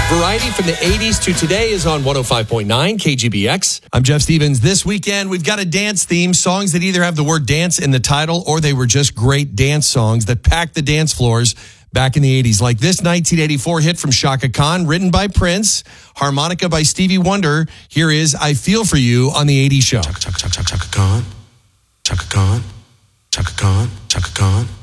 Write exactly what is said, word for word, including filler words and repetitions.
Variety from the eighties to today is on one oh five point nine K G B X. I'm Jeff Stevens. This weekend, we've got a dance theme, songs that either have the word dance in the title or they were just great dance songs that packed the dance floors back in the eighties. Like this nineteen eighty-four hit from Chaka Khan, written by Prince, harmonica by Stevie Wonder. Here is I Feel For You on the eighties Show. Chaka, Chaka, Chaka, Chaka Khan, Chaka Khan, Chaka Khan, Chaka Khan.